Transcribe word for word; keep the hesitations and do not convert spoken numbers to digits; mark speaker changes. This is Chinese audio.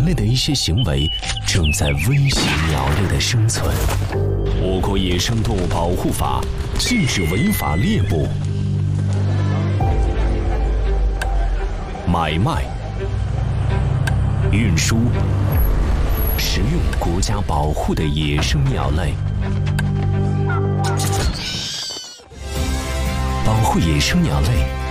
Speaker 1: 类的一些行为正在威胁鸟类的生存。我国野生动物保护法禁止违法猎捕、买卖、运输、食用国家保护的野生鸟类。保护野生鸟类